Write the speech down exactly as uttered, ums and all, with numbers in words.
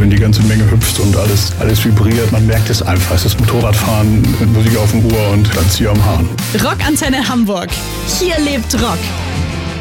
wenn die ganze Menge hüpft und alles, alles vibriert. Man merkt es einfach. Es ist Motorradfahren mit Musik auf dem Ohr und dann Zieh am Hahn. Rockantenne Hamburg. Hier lebt Rock.